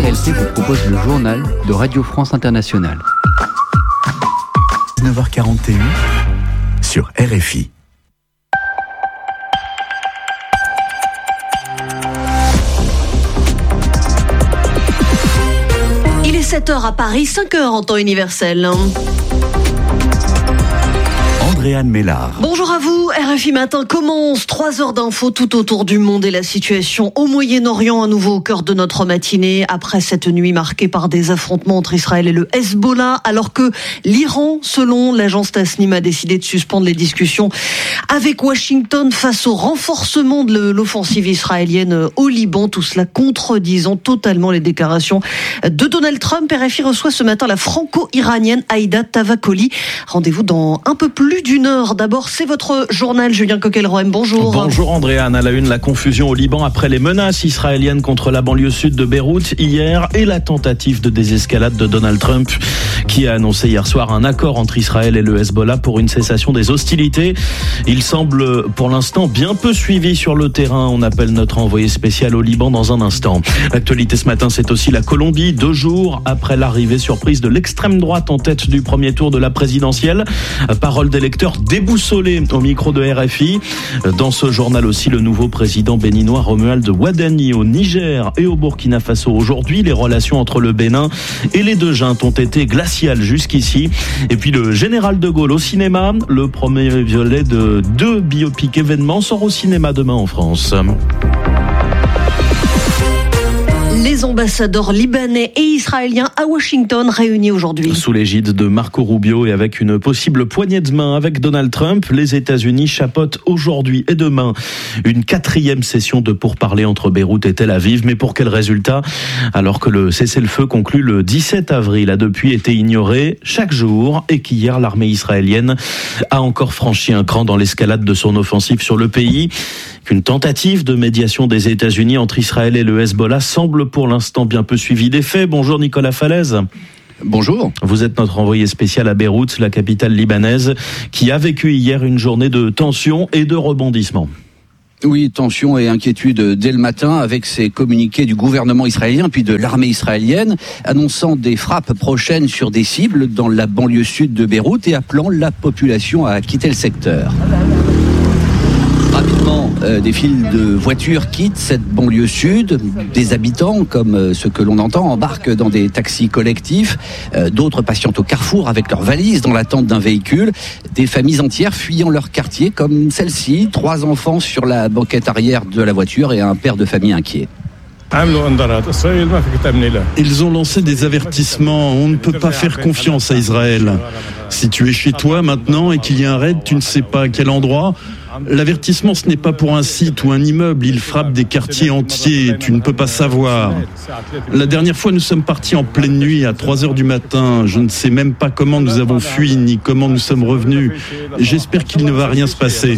RLC vous propose le journal de Radio France Internationale. 9h41 sur RFI. Il est 7h à Paris, 5h en temps universel. Andréane Mélard. Bonjour à vous, RFI Matin commence, 3 heures d'infos tout autour du monde et la situation au Moyen-Orient à nouveau au cœur de notre matinée après cette nuit marquée par des affrontements entre Israël et le Hezbollah, alors que l'Iran, selon l'agence Tasnim, a décidé de suspendre les discussions avec Washington face au renforcement de l'offensive israélienne au Liban, tout cela contredisant totalement les déclarations de Donald Trump. RFI reçoit ce matin la franco-iranienne Aïda Tavakoli. Rendez-vous dans un peu plus d'une heure. D'abord, c'est votre journal, Julien Coquelroem. Bonjour. Bonjour Andréane. À la une, la confusion au Liban après les menaces israéliennes contre la banlieue sud de Beyrouth hier et la tentative de désescalade de Donald Trump qui a annoncé hier soir un accord entre Israël et le Hezbollah pour une cessation des hostilités. Il semble pour l'instant bien peu suivi sur le terrain. On appelle notre envoyé spécial au Liban dans un instant. L'actualité ce matin, c'est aussi la Colombie, 2 jours après l'arrivée surprise de l'extrême droite en tête du premier tour de la présidentielle. Parole d'électeurs déboussolés au micro de RFI. Dans ce journal aussi, le nouveau président béninois Romuald Wadani au Niger et au Burkina Faso. Aujourd'hui, les relations entre le Bénin et les deux juntes ont été glaciales jusqu'ici. Et puis le général de Gaulle au cinéma. Le premier volet de 2 biopics événements sort au cinéma demain en France. Les ambassadeurs libanais et israéliens à Washington réunis aujourd'hui. Sous l'égide de Marco Rubio et avec une possible poignée de main avec Donald Trump, les États-Unis chapeautent aujourd'hui et demain une 4e session de pourparlers entre Beyrouth et Tel Aviv. Mais pour quel résultat ? Alors que le cessez-le-feu conclu le 17 avril a depuis été ignoré chaque jour et qu'hier l'armée israélienne a encore franchi un cran dans l'escalade de son offensive sur le pays. Qu'une tentative de médiation des États-Unis entre Israël et le Hezbollah semble pour l'instant bien peu suivie des faits. Bonjour Nicolas Falaise. Bonjour. Vous êtes notre envoyé spécial à Beyrouth, la capitale libanaise, qui a vécu hier une journée de tension et de rebondissement. Oui, tension et inquiétude dès le matin avec ces communiqués du gouvernement israélien puis de l'armée israélienne annonçant des frappes prochaines sur des cibles dans la banlieue sud de Beyrouth et appelant la population à quitter le secteur. Rapidement, des files de voitures quittent cette banlieue sud. Des habitants, comme ceux que l'on entend, embarquent dans des taxis collectifs. D'autres patientent au carrefour avec leurs valises dans l'attente d'un véhicule. Des familles entières fuyant leur quartier, comme celle-ci. 3 enfants sur la banquette arrière de la voiture et un père de famille inquiet. Ils ont lancé des avertissements. On ne peut pas faire confiance à Israël. Si tu es chez toi maintenant et qu'il y a un raid, tu ne sais pas à quel endroit. L'avertissement, ce n'est pas pour un site ou un immeuble. Il frappe des quartiers entiers. Tu ne peux pas savoir. La dernière fois, nous sommes partis en pleine nuit à 3h du matin. Je ne sais même pas comment nous avons fui ni comment nous sommes revenus. J'espère qu'il ne va rien se passer.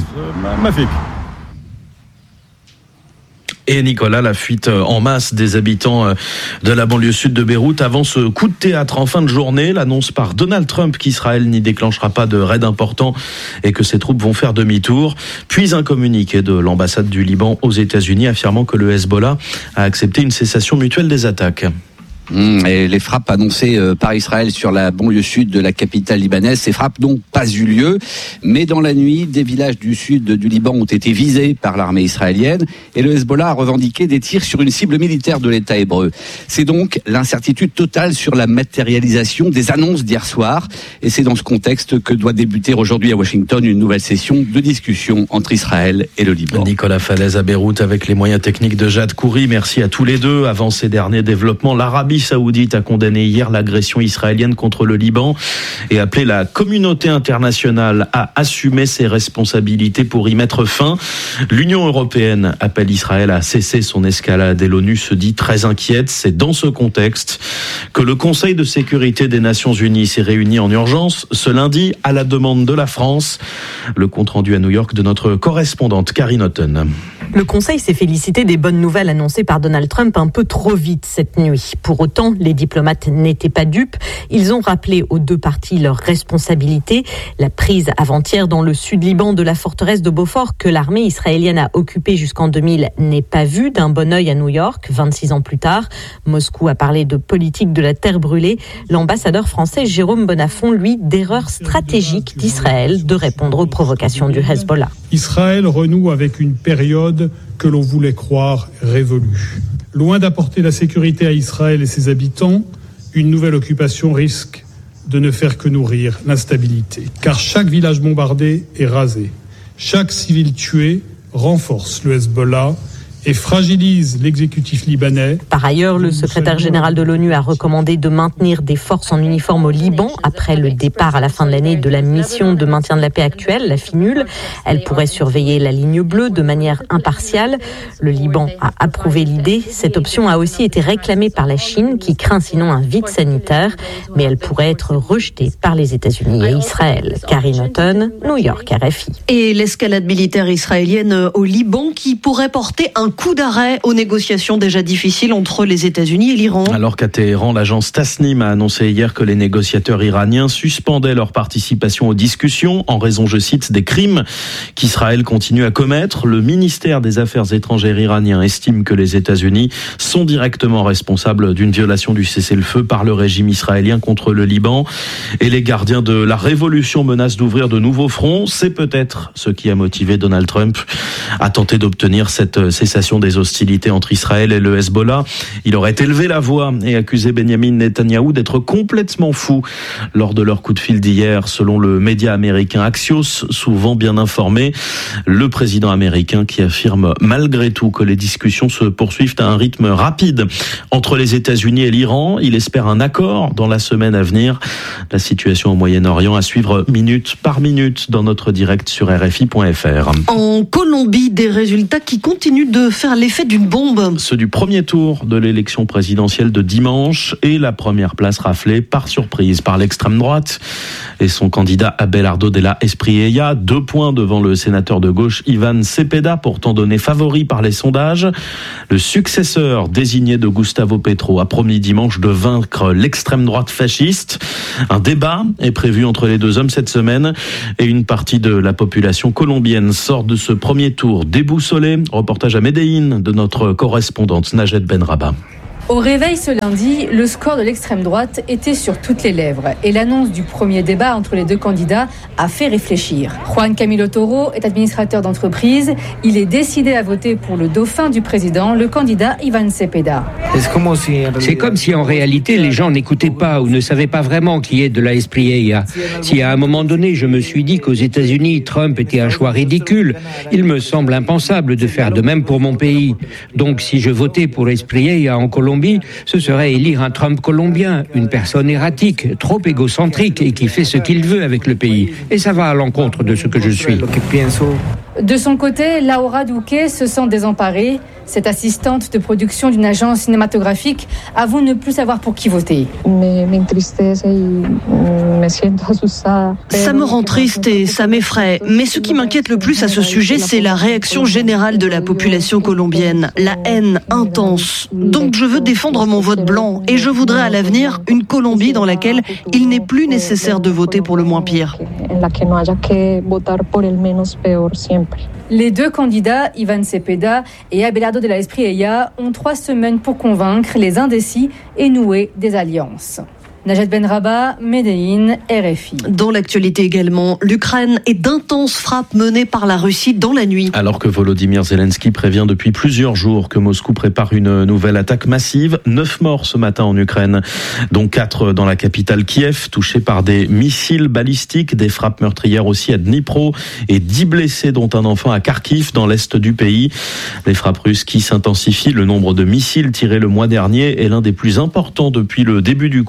Et Nicolas, la fuite en masse des habitants de la banlieue sud de Beyrouth avant ce coup de théâtre en fin de journée, l'annonce par Donald Trump qu'Israël n'y déclenchera pas de raid important et que ses troupes vont faire demi-tour, puis un communiqué de l'ambassade du Liban aux États-Unis affirmant que le Hezbollah a accepté une cessation mutuelle des attaques. Et les frappes annoncées par Israël sur la banlieue sud de la capitale libanaise, ces frappes n'ont pas eu lieu, mais dans la nuit, des villages du sud du Liban ont été visés par l'armée israélienne et le Hezbollah a revendiqué des tirs sur une cible militaire de l'État hébreu. C'est donc l'incertitude totale sur la matérialisation des annonces d'hier soir et c'est dans ce contexte que doit débuter aujourd'hui à Washington une nouvelle session de discussion entre Israël et le Liban. Nicolas Falaise à Beyrouth avec les moyens techniques de Jade Khoury. Merci à tous les deux. Avant ces derniers développements, l'Arabie saoudite a condamné hier l'agression israélienne contre le Liban et appelé la communauté internationale à assumer ses responsabilités pour y mettre fin. L'Union européenne appelle Israël à cesser son escalade et l'ONU se dit très inquiète. C'est dans ce contexte que le Conseil de sécurité des Nations Unies s'est réuni en urgence ce lundi à la demande de la France. Le compte rendu à New York de notre correspondante Karine Houghton. Le Conseil s'est félicité des bonnes nouvelles annoncées par Donald Trump un peu trop vite cette nuit. Pour autant, les diplomates n'étaient pas dupes. Ils ont rappelé aux deux parties leurs responsabilités. La prise avant-hier dans le sud Liban de la forteresse de Beaufort que l'armée israélienne a occupée jusqu'en 2000 n'est pas vue d'un bon œil à New York, 26 ans plus tard. Moscou a parlé de politique de la terre brûlée. L'ambassadeur français Jérôme Bonnafont, lui, d'erreur stratégique d'Israël de répondre aux provocations du Hezbollah. Israël renoue avec une période que l'on voulait croire révolue. Loin d'apporter la sécurité à Israël et ses habitants, une nouvelle occupation risque de ne faire que nourrir l'instabilité. Car chaque village bombardé est rasé. Chaque civil tué renforce le Hezbollah et fragilise l'exécutif libanais. Par ailleurs, le secrétaire général de l'ONU a recommandé de maintenir des forces en uniforme au Liban après le départ à la fin de l'année de la mission de maintien de la paix actuelle, la FINUL. Elle pourrait surveiller la ligne bleue de manière impartiale. Le Liban a approuvé l'idée. Cette option a aussi été réclamée par la Chine, qui craint sinon un vide sanitaire, mais elle pourrait être rejetée par les États-Unis et Israël. Karine Houghton, New York, RFI. Et l'escalade militaire israélienne au Liban qui pourrait porter un coup d'arrêt aux négociations déjà difficiles entre les États-Unis et l'Iran. Alors qu'à Téhéran, l'agence Tasnim a annoncé hier que les négociateurs iraniens suspendaient leur participation aux discussions en raison, je cite, des crimes qu'Israël continue à commettre. Le ministère des Affaires étrangères iranien estime que les États-Unis sont directement responsables d'une violation du cessez-le-feu par le régime israélien contre le Liban. Et les gardiens de la révolution menacent d'ouvrir de nouveaux fronts. C'est peut-être ce qui a motivé Donald Trump à tenter d'obtenir cette cessation des hostilités entre Israël et le Hezbollah. Il aurait élevé la voix et accusé Benjamin Netanyahou d'être complètement fou lors de leur coup de fil d'hier, selon le média américain Axios, souvent bien informé. Le président américain qui affirme malgré tout que les discussions se poursuivent à un rythme rapide entre les États-Unis et l'Iran. Il espère un accord dans la semaine à venir. La situation au Moyen-Orient à suivre minute par minute dans notre direct sur RFI.fr. En Colombie, des résultats qui continuent de faire l'effet d'une bombe. Ceux du premier tour de l'élection présidentielle de dimanche et la première place raflée par surprise par l'extrême droite et son candidat Abelardo de la Espriella, 2 points devant le sénateur de gauche Iván Cepeda, pourtant donné favori par les sondages. Le successeur désigné de Gustavo Petro a promis dimanche de vaincre l'extrême droite fasciste. Un débat est prévu entre les deux hommes cette semaine et une partie de la population colombienne sort de ce premier tour déboussolée. Reportage à Médellín de notre correspondante Najed Benrabah. Au réveil ce lundi, le score de l'extrême droite était sur toutes les lèvres et l'annonce du premier débat entre les deux candidats a fait réfléchir. Juan Camilo Toro est administrateur d'entreprise. Il est décidé à voter pour le dauphin du président, le candidat Iván Cepeda. C'est comme si en réalité les gens n'écoutaient pas ou ne savaient pas vraiment qui est de la Espriella. Si à un moment donné je me suis dit qu'aux États-Unis Trump était un choix ridicule, il me semble impensable de faire de même pour mon pays. Donc si je votais pour Espriella en Colombie, ce serait élire un Trump colombien, une personne erratique, trop égocentrique et qui fait ce qu'il veut avec le pays. Et ça va à l'encontre de ce que je suis. De son côté, Laura Duque se sent désemparée. Cette assistante de production d'une agence cinématographique avoue ne plus savoir pour qui voter. Ça me rend triste et ça m'effraie. Mais ce qui m'inquiète le plus à ce sujet, c'est la réaction générale de la population colombienne. La haine intense. Donc je veux défendre mon vote blanc et je voudrais à l'avenir une Colombie dans laquelle il n'est plus nécessaire de voter pour le moins pire. Les deux candidats, Iván Cepeda et Abelardo de la Espriella, ont 3 semaines pour convaincre les indécis et nouer des alliances. Najed Benrabah, Médellín, RFI. Dans l'actualité également, l'Ukraine et d'intenses frappes menées par la Russie dans la nuit. Alors que Volodymyr Zelensky prévient depuis plusieurs jours que Moscou prépare une nouvelle attaque massive, 9 morts ce matin en Ukraine, dont 4 dans la capitale Kiev, touchés par des missiles balistiques, des frappes meurtrières aussi à Dnipro et 10 blessés dont un enfant à Kharkiv dans l'est du pays. Les frappes russes qui s'intensifient, le nombre de missiles tirés le mois dernier est l'un des plus importants depuis le début du conflit.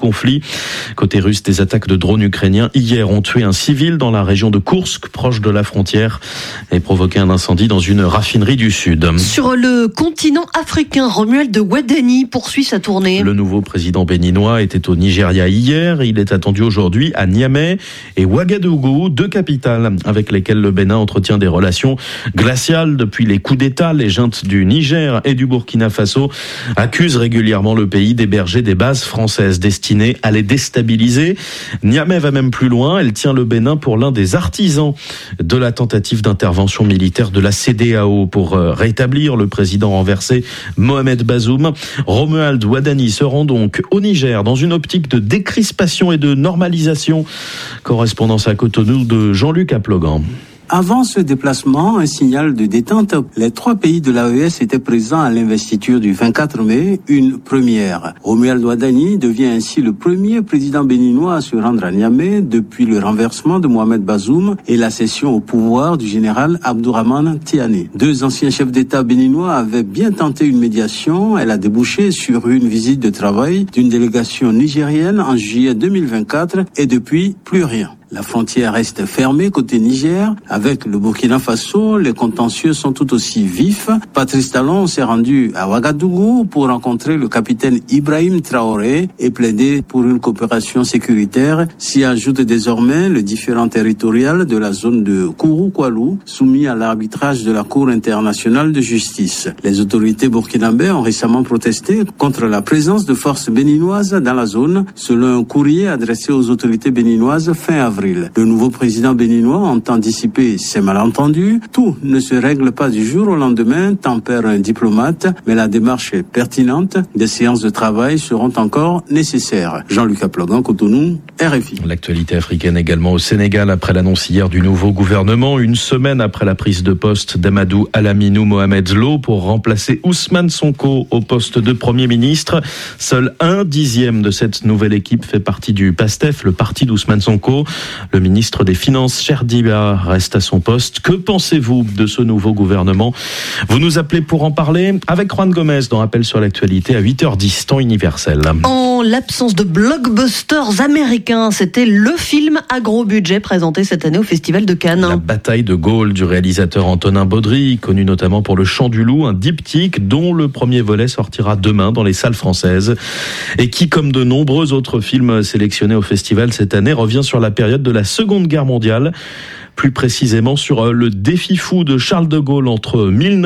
Côté russe, des attaques de drones ukrainiens hier ont tué un civil dans la région de Koursk, proche de la frontière, et provoqué un incendie dans une raffinerie du Sud. Sur le continent africain, Romuald Ouadani poursuit sa tournée. Le nouveau président béninois était au Nigeria hier. Il est attendu aujourd'hui à Niamey et Ouagadougou, deux capitales avec lesquelles le Bénin entretient des relations glaciales depuis les coups d'État. Les juntes du Niger et du Burkina Faso accusent régulièrement le pays d'héberger des bases françaises destinées à les déstabiliser. Niamey va même plus loin. Elle tient le Bénin pour l'un des artisans de la tentative d'intervention militaire de la CEDEAO pour rétablir le président renversé Mohamed Bazoum. Romuald Ouadani se rend donc au Niger dans une optique de décrispation et de normalisation. Correspondance à Cotonou de Jean-Luc Aplogan. Avant ce déplacement, un signal de détente. Les 3 pays de l'AES étaient présents à l'investiture du 24 mai, une première. Romuald Ouadani devient ainsi le premier président béninois à se rendre à Niamey depuis le renversement de Mohamed Bazoum et la cession au pouvoir du général Abdourahmane Tiani. 2 anciens chefs d'État béninois avaient bien tenté une médiation. Elle a débouché sur une visite de travail d'une délégation nigérienne en juillet 2024 et depuis, plus rien. La frontière reste fermée côté Niger. Avec le Burkina Faso, les contentieux sont tout aussi vifs. Patrice Talon s'est rendu à Ouagadougou pour rencontrer le capitaine Ibrahim Traoré et plaider pour une coopération sécuritaire. S'y ajoute désormais le différend territorial de la zone de Kourou-Koualou, soumis à l'arbitrage de la Cour internationale de justice. Les autorités burkinabées ont récemment protesté contre la présence de forces béninoises dans la zone, selon un courrier adressé aux autorités béninoises fin avril. Le nouveau président béninois entend dissiper ces malentendus. Tout ne se règle pas du jour au lendemain, tempère un diplomate, mais la démarche est pertinente. Des séances de travail seront encore nécessaires. Jean-Luc Aplogan, Cotonou, RFI. L'actualité africaine également au Sénégal après l'annonce hier du nouveau gouvernement, une semaine après la prise de poste d'Amadou Alaminou Mohamed Lo pour remplacer Ousmane Sonko au poste de Premier ministre. Seul 1/10 de cette nouvelle équipe fait partie du PASTEF, le parti d'Ousmane Sonko. Le ministre des Finances, Cheikh Diba, reste à son poste. Que pensez-vous de ce nouveau gouvernement ? Vous nous appelez pour en parler avec Juan Gomez dans Appel sur l'actualité à 8h10, temps universel. En l'absence de blockbusters américains, c'était le film à gros budget présenté cette année au Festival de Cannes. La bataille de Gaulle du réalisateur Antonin Baudry, connu notamment pour Le Chant du Loup, un diptyque dont le premier volet sortira demain dans les salles françaises et qui, comme de nombreux autres films sélectionnés au festival cette année, revient sur la période de la Seconde Guerre mondiale, plus précisément sur le défi fou de Charles de Gaulle entre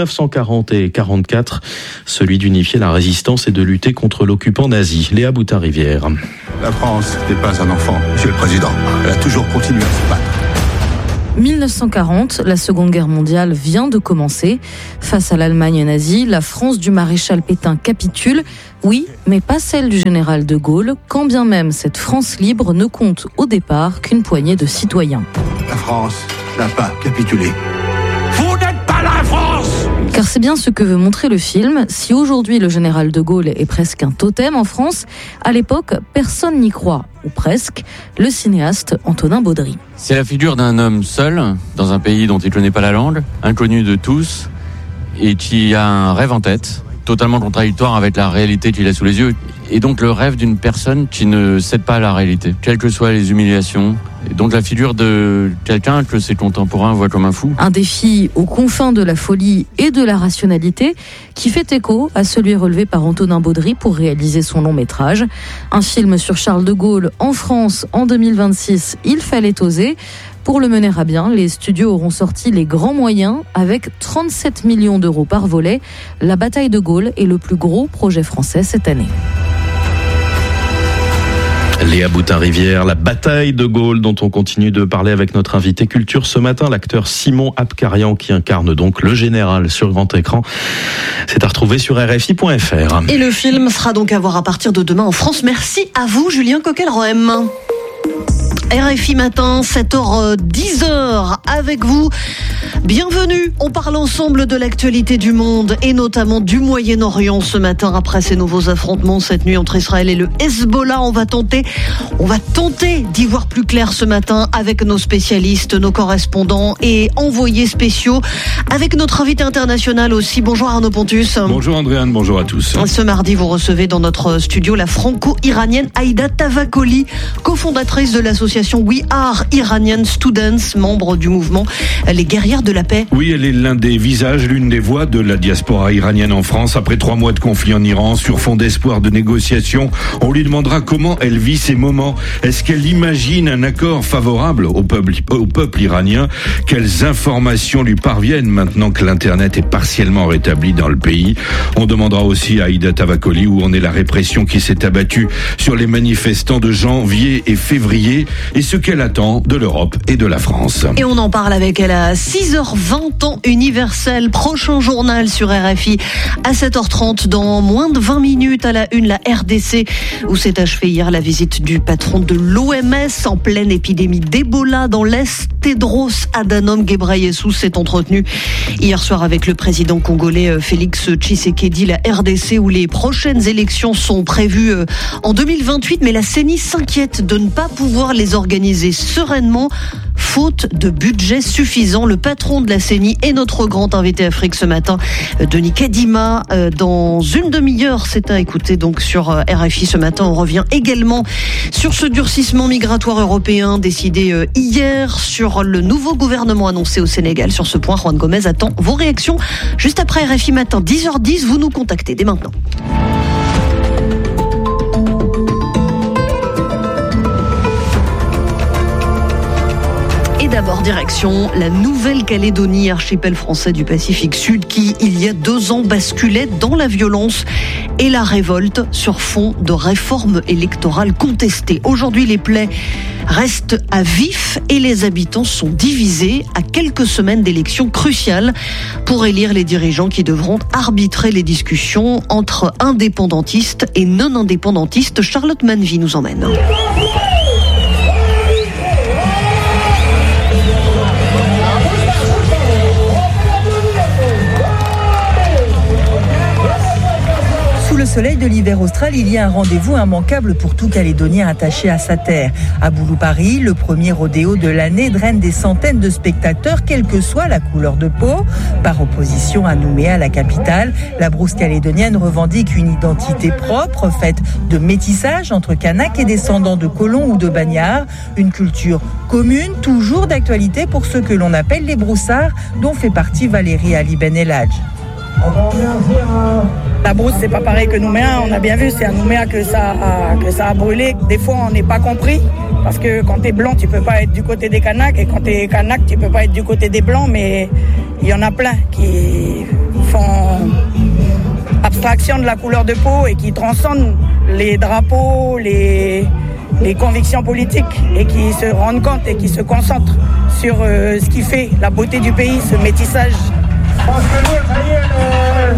1940 et 1944, celui d'unifier la résistance et de lutter contre l'occupant nazi. Léa Boutin-Rivière. La France n'est pas un enfant, Monsieur le Président. Elle a toujours continué à se battre. 1940, la Seconde Guerre mondiale vient de commencer. Face à l'Allemagne nazie, la France du maréchal Pétain capitule. Oui, mais pas celle du général de Gaulle, quand bien même cette France libre ne compte au départ qu'une poignée de citoyens. La France n'a pas capitulé. Vous n'êtes pas la France! Car c'est bien ce que veut montrer le film. Si aujourd'hui le général de Gaulle est presque un totem en France, à l'époque, personne n'y croit, ou presque, le cinéaste Antonin Baudry. C'est la figure d'un homme seul, dans un pays dont il ne connaît pas la langue, inconnu de tous, et qui a un rêve en tête, totalement contradictoire avec la réalité qu'il a sous les yeux, et donc le rêve d'une personne qui ne cède pas à la réalité, quelles que soient les humiliations. Et donc la figure de quelqu'un que ses contemporains voient comme un fou. Un défi aux confins de la folie et de la rationalité qui fait écho à celui relevé par Antonin Baudry pour réaliser son long métrage. Un film sur Charles de Gaulle en France en 2026, il fallait oser. Pour le mener à bien, les studios auront sorti les grands moyens avec 37 millions d'euros par volet. La bataille de Gaulle est le plus gros projet français cette année. Léa Boutin-Rivière, la bataille de Gaulle dont on continue de parler avec notre invité culture ce matin, l'acteur Simon Abkarian qui incarne donc le général sur grand écran. C'est à retrouver sur RFI.fr. Et le film sera donc à voir à partir de demain en France. Merci à vous, Julien Coquelroem. RFI Matin, 7h10 avec vous. Bienvenue, on parle ensemble de l'actualité du monde et notamment du Moyen-Orient ce matin après ces nouveaux affrontements cette nuit entre Israël et le Hezbollah. On va tenter d'y voir plus clair ce matin avec nos spécialistes, nos correspondants et envoyés spéciaux, avec notre invité international aussi. Bonjour Arnaud Pontus. Bonjour Andréane, bonjour à tous. Ce mardi, vous recevez dans notre studio la franco-iranienne Aïda Tavakoli, cofondatrice de l'association We Are Iranian Students, membre du mouvement Les Guerrières de la Paix. Oui, elle est l'un des visages, l'une des voix de la diaspora iranienne en France. Après 3 mois de conflit en Iran, sur fond d'espoir de négociation, on lui demandera comment elle vit ces moments. Est-ce qu'elle imagine un accord favorable au peuple iranien? Quelles informations lui parviennent maintenant que l'Internet est partiellement rétabli dans le pays? On demandera aussi à Aïda Tavakoli où en est la répression qui s'est abattue sur les manifestants de janvier et février et ce qu'elle attend de l'Europe et de la France. Et on en parle avec elle à 6h20 temps universel. Prochain journal sur RFI à 7h30 dans moins de 20 minutes. À la une, la RDC où s'est achevée hier la visite du patron de l'OMS en pleine épidémie d'Ebola dans l'Est. Tedros Adhanom Ghebreyesus s'est entretenu hier soir avec le président congolais Félix Tshisekedi. La RDC où les prochaines élections sont prévues en 2028, mais la CENI s'inquiète de ne pas pouvoir les organiser sereinement faute de budget suffisant. Le patron de la CENI est notre grand invité Afrique ce matin, Denis Kadima. Dans une demi-heure, c'est à écouter donc sur RFI ce matin. On revient également sur ce durcissement migratoire européen décidé hier, sur le nouveau gouvernement annoncé au Sénégal. Sur ce point, Juan Gomez attend vos réactions juste après RFI Matin. 10h10, vous nous contactez dès maintenant. D'abord, direction la Nouvelle-Calédonie, archipel français du Pacifique Sud, qui, il y a 2 ans, basculait dans la violence et la révolte sur fond de réformes électorales contestées. Aujourd'hui, les plaies restent à vif et les habitants sont divisés à quelques semaines d'élections cruciales pour élire les dirigeants qui devront arbitrer les discussions entre indépendantistes et non-indépendantistes. Charlotte Manvy nous emmène. Sous le soleil de l'hiver austral, il y a un rendez-vous immanquable pour tout Calédonien attaché à sa terre. À Boulou-Paris, le premier rodéo de l'année draine des centaines de spectateurs, quelle que soit la couleur de peau. Par opposition à Nouméa, la capitale, la brousse calédonienne revendique une identité propre, faite de métissage entre Kanaks et descendants de colons ou de bagnards. Une culture commune, toujours d'actualité pour ceux que l'on appelle les broussards, dont fait partie Valérie Ali Ben Eladj. La brousse, c'est pas pareil que Nouméa. On a bien vu, c'est à Nouméa que ça a brûlé. Des fois, on n'est pas compris. Parce que quand t'es blanc, tu peux pas être du côté des Kanaks. Et quand t'es Kanak, tu peux pas être du côté des Blancs. Mais il y en a plein qui font abstraction de la couleur de peau et qui transcendent les drapeaux, les convictions politiques et qui se rendent compte et qui se concentrent sur ce qui fait la beauté du pays, ce métissage. Parce que nous, ça y est,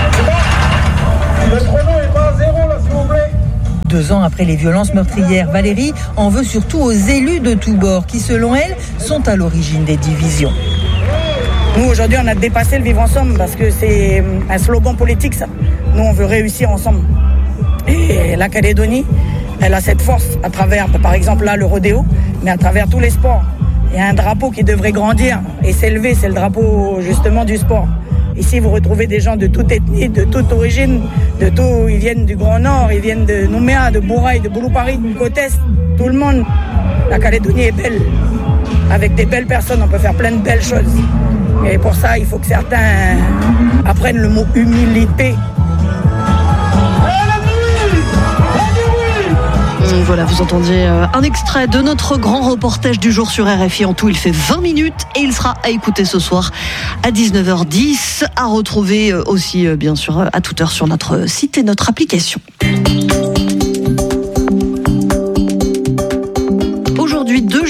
le chrono est pas à 0 là, s'il vous plaît. 2 ans après les violences meurtrières, Valérie en veut surtout aux élus de tous bords qui, selon elle, sont à l'origine des divisions. Nous, aujourd'hui, on a dépassé le vivre ensemble parce que c'est un slogan politique, ça. Nous, on veut réussir ensemble. Et la Calédonie, elle a cette force à travers, par exemple, là, le rodéo, mais à travers tous les sports. Il y a un drapeau qui devrait grandir et s'élever, c'est le drapeau justement du sport. Ici, vous retrouvez des gens de toute ethnie, de toute origine, ils viennent du Grand Nord, ils viennent de Nouméa, de Bouraï, de Boulou-Paris, côte Est, tout le monde. La Calédonie est belle. Avec des belles personnes, on peut faire plein de belles choses. Et pour ça, il faut que certains apprennent le mot humilité. Voilà, vous entendiez un extrait de notre grand reportage du jour sur RFI. En tout, il fait 20 minutes et il sera à écouter ce soir à 19h10, à retrouver aussi, bien sûr, à toute heure sur notre site et notre application. Aujourd'hui, 2 juin,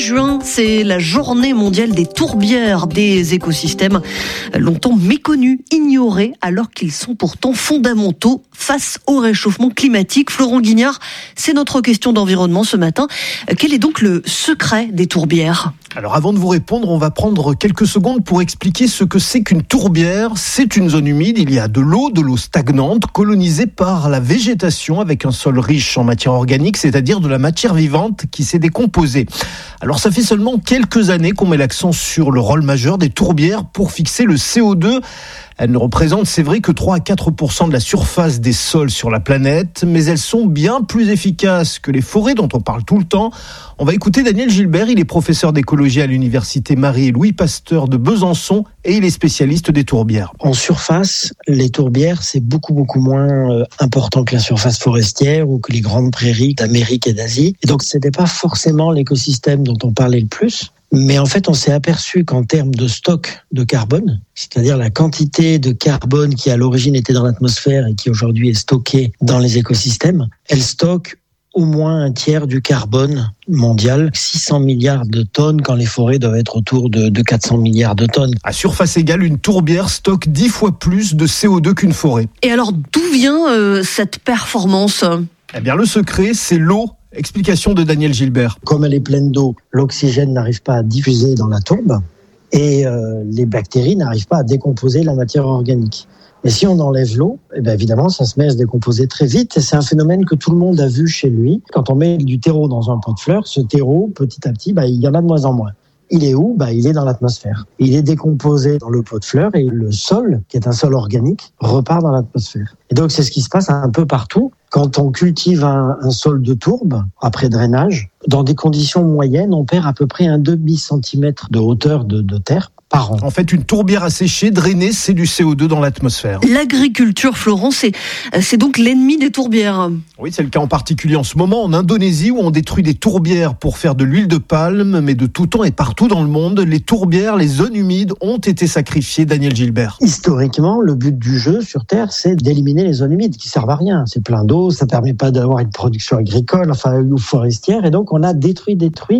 c'est la journée mondiale des tourbières, des écosystèmes longtemps méconnus, ignorés, alors qu'ils sont pourtant fondamentaux face au réchauffement climatique. Florent Guignard, c'est notre question d'environnement ce matin. Quel est donc le secret des tourbières ? Alors avant de vous répondre, on va prendre quelques secondes pour expliquer ce que c'est qu'une tourbière. C'est une zone humide, il y a de l'eau stagnante, colonisée par la végétation avec un sol riche en matière organique, c'est-à-dire de la matière vivante qui s'est décomposée. Alors ça fait seulement quelques années qu'on met l'accent sur le rôle majeur des tourbières pour fixer le CO2. Elles ne représentent, c'est vrai, que 3 à 4% de la surface des sols sur la planète, mais elles sont bien plus efficaces que les forêts dont on parle tout le temps. On va écouter Daniel Gilbert, il est professeur d'écologie à l'université Marie et Louis Pasteur de Besançon et il est spécialiste des tourbières. En surface, les tourbières, c'est beaucoup moins important que la surface forestière ou que les grandes prairies d'Amérique et d'Asie. Et donc, c'était pas forcément l'écosystème dont on parlait le plus. Mais en fait, on s'est aperçu qu'en termes de stock de carbone, c'est-à-dire la quantité de carbone qui à l'origine était dans l'atmosphère et qui aujourd'hui est stockée dans les écosystèmes, elle stocke au moins un tiers du carbone mondial, 600 milliards de tonnes quand les forêts doivent être autour de 400 milliards de tonnes. À surface égale, une tourbière stocke 10 fois plus de CO2 qu'une forêt. Et alors, d'où vient cette performance ? Eh bien, le secret, c'est l'eau. Explication de Daniel Gilbert. Comme elle est pleine d'eau, l'oxygène n'arrive pas à diffuser dans la tourbe et les bactéries n'arrivent pas à décomposer la matière organique. Et si on enlève l'eau, eh bien évidemment, ça se met à se décomposer très vite. Et c'est un phénomène que tout le monde a vu chez lui. Quand on met du terreau dans un pot de fleurs, ce terreau, petit à petit, il y en a de moins en moins. Il est où ? Il est dans l'atmosphère. Il est décomposé dans le pot de fleurs et le sol, qui est un sol organique, repart dans l'atmosphère. Et donc, c'est ce qui se passe un peu partout. Quand on cultive un sol de tourbe, après drainage, dans des conditions moyennes, on perd à peu près un demi-centimètre de hauteur de terre par an. En fait, une tourbière asséchée, drainée, c'est du CO2 dans l'atmosphère. L'agriculture, Florent, c'est donc l'ennemi des tourbières. Oui, c'est le cas en particulier en ce moment en Indonésie où on détruit des tourbières pour faire de l'huile de palme, mais de tout temps et partout dans le monde, les tourbières, les zones humides ont été sacrifiées. Daniel Gilbert. Historiquement, le but du jeu sur Terre, c'est d'éliminer les zones humides qui servent à rien. C'est plein d'eau, ça permet pas d'avoir une production agricole, ou forestière, et donc on a détruit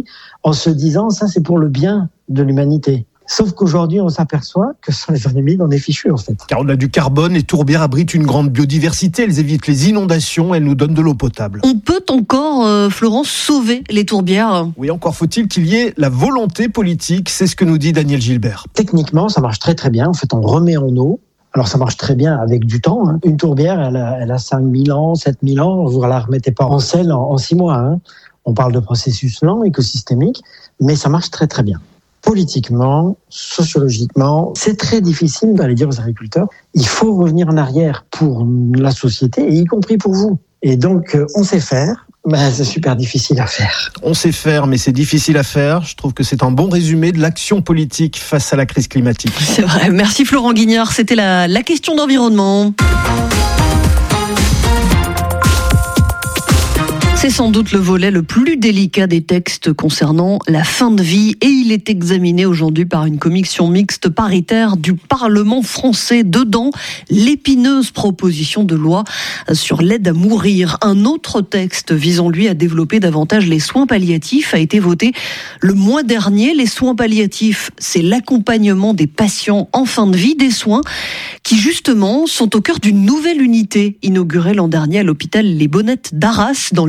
en se disant ça c'est pour le bien de l'humanité. Sauf qu'aujourd'hui, on s'aperçoit que sur les zones humides, on est fichu en fait. Car on a du carbone, les tourbières abritent une grande biodiversité, elles évitent les inondations, elles nous donnent de l'eau potable. On peut encore, Florence, sauver les tourbières ? Oui, encore faut-il qu'il y ait la volonté politique, c'est ce que nous dit Daniel Gilbert. Techniquement, ça marche très très bien. En fait, on remet en eau. Alors ça marche très bien avec du temps. Une tourbière, elle a 5000 ans, 7000 ans. Vous la remettez pas en selle en 6 mois. On parle de processus lent, écosystémique, mais ça marche très très bien. Politiquement, sociologiquement, c'est très difficile d'aller dire aux agriculteurs, il faut revenir en arrière pour la société, et y compris pour vous. Et donc, on sait faire, mais c'est super difficile à faire. On sait faire, mais c'est difficile à faire. Je trouve que c'est un bon résumé de l'action politique face à la crise climatique. C'est vrai. Merci Florent Guignard. C'était la question d'environnement. C'est sans doute le volet le plus délicat des textes concernant la fin de vie et il est examiné aujourd'hui par une commission mixte paritaire du Parlement français. Dedans, l'épineuse proposition de loi sur l'aide à mourir. Un autre texte visant lui à développer davantage les soins palliatifs a été voté le mois dernier. Les soins palliatifs, c'est l'accompagnement des patients en fin de vie, des soins qui justement sont au cœur d'une nouvelle unité inaugurée l'an dernier à l'hôpital Les Bonnettes d'Arras dans